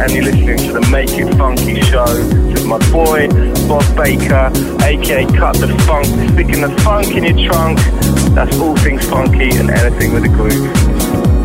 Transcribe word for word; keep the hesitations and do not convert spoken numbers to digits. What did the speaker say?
and you're listening to the Make It Funky show with my boy, Bob Baker, aka Cut the Funk, sticking the funk in your trunk. That's all things funky and anything with a groove.